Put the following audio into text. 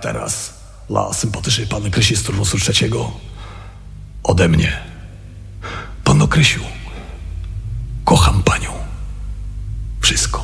teraz dla sympatycznej panny Krysi z turnusu 3 ode mnie. Panno Krysiu, kocham panią. Wszystko.